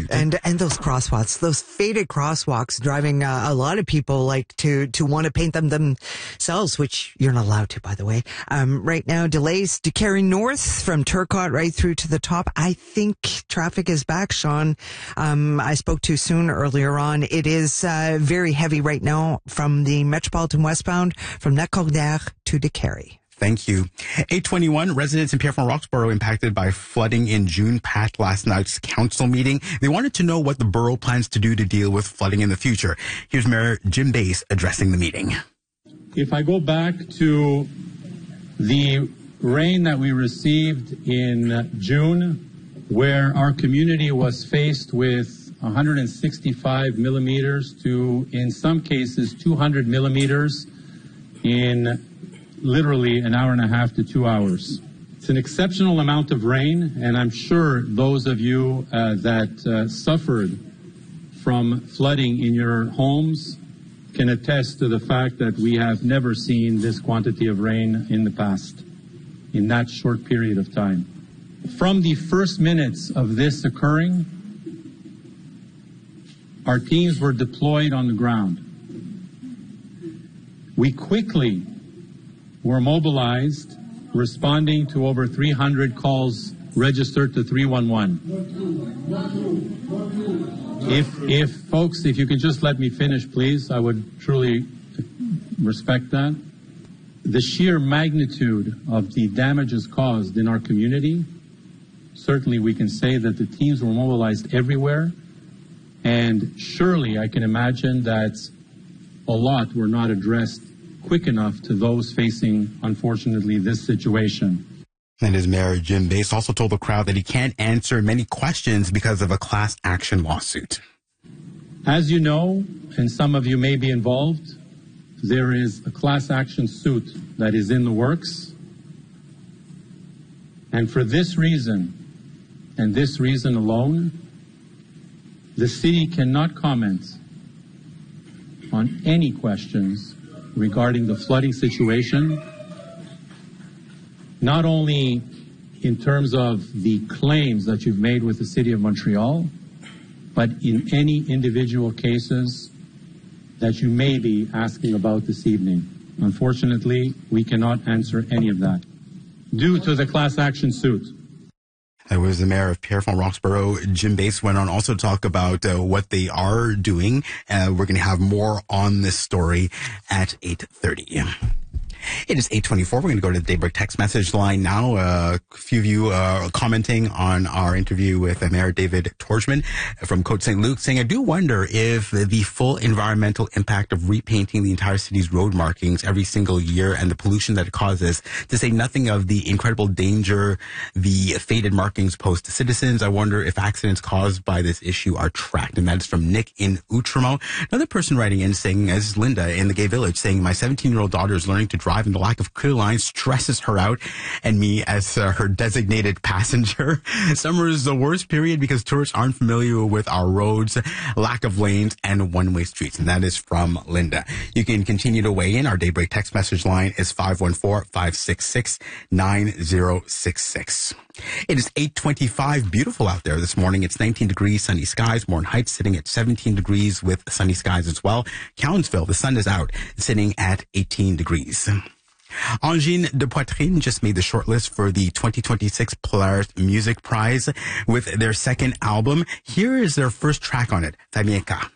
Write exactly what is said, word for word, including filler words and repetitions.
Sud. And and those crosswalks, those faded crosswalks, driving uh, a lot of people like to, to want to paint them themselves, which you're not allowed to, by the way. Um, right now, delays to carry north from Turcotte right through to the top. I think traffic is back, Sean. Um, I spoke too soon earlier on. It is uh, very heavy right now from the Metropolitan westbound from Lac-Cordaire to Décarie. Thank you. eight twenty-one, residents in Pierrefonds Roxborough impacted by flooding in June packed last night's council meeting. They wanted to know what the borough plans to do to deal with flooding in the future. Here's Mayor Jim Bass addressing the meeting. If I go back to the rain that we received in June, where our community was faced with one hundred sixty-five millimeters to, in some cases, two hundred millimeters in literally an hour and a half to two hours. It's an exceptional amount of rain, and I'm sure those of you uh, that uh, suffered from flooding in your homes can attest to the fact that we have never seen this quantity of rain in the past, in that short period of time. From the first minutes of this occurring, our teams were deployed on the ground. We quickly were mobilized, responding to over three hundred calls registered to three one one. If, if folks, if you could just let me finish, please, I would truly respect that. The sheer magnitude of the damages caused in our community, certainly we can say that the teams were mobilized everywhere, and surely I can imagine that a lot were not addressed quick enough to those facing, unfortunately, this situation. And his mayor, Jim Bass, also told the crowd that he can't answer many questions because of a class action lawsuit. As you know, and some of you may be involved, there is a class action suit that is in the works. And for this reason, and this reason alone, the city cannot comment on any questions regarding the flooding situation, not only in terms of the claims that you've made with the City of Montreal, but in any individual cases that you may be asking about this evening. Unfortunately, we cannot answer any of that due to the class action suit. That was the mayor of Pierrefonds Roxborough. Jim Bass went on also to talk about uh, what they are doing. Uh, we're going to have more on this story at eight thirty. It is eight twenty-four. We're going to go to the Daybreak text message line now. Uh, a few of you uh, commenting on our interview with uh, Mayor David Torchman from Côte Saint Luc, saying, I do wonder if the full environmental impact of repainting the entire city's road markings every single year and the pollution that it causes, to say nothing of the incredible danger the faded markings pose to citizens. I wonder if accidents caused by this issue are tracked. And that's from Nick in Outremont. Another person writing in saying, as Linda in the Gay Village, saying, my seventeen-year-old daughter is learning to drive and the lack of clear lines stresses her out, and me as uh, her designated passenger. Summer is the worst period because tourists aren't familiar with our roads, lack of lanes, and one-way streets. And that is from Linda. You can continue to weigh in. Our Daybreak text message line is five one four, five six six, nine zero six six. It is eight twenty-five. Beautiful out there this morning. It's nineteen degrees, sunny skies. Morin Heights sitting at seventeen degrees with sunny skies as well. Cowansville, the sun is out, sitting at eighteen degrees. Angine de Poitrine just made the shortlist for the twenty twenty-six Polaris Music Prize with their second album. Here is their first track on it, Tamieka.